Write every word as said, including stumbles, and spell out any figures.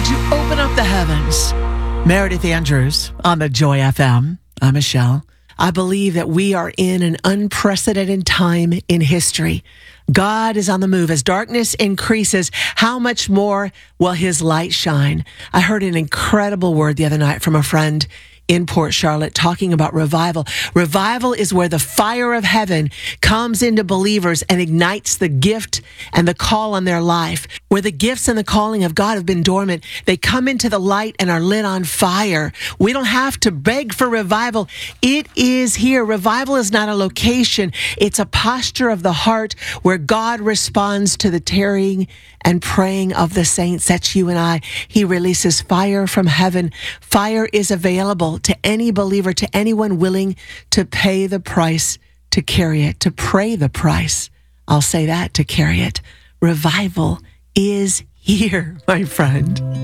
would you open up the heavens? Meredith Andrews on the Joy F M. I'm Michelle. I believe that we are in an unprecedented time in history. God is on the move. As darkness increases, how much more will his light shine? I heard an incredible word the other night from a friend in Port Charlotte talking about revival. Revival is where the fire of heaven comes into believers and ignites the gift and the call on their life. Where the gifts and the calling of God have been dormant, they come into the light and are lit on fire. We don't have to beg for revival. It is here. Revival is not a location. It's a posture of the heart where God responds to the tarrying and praying of the saints. That's you and I. He releases fire from heaven. Fire is available to any believer, to anyone willing to pay the price to carry it, to pray the price. I'll say that, to carry it. Revival is here, my friend.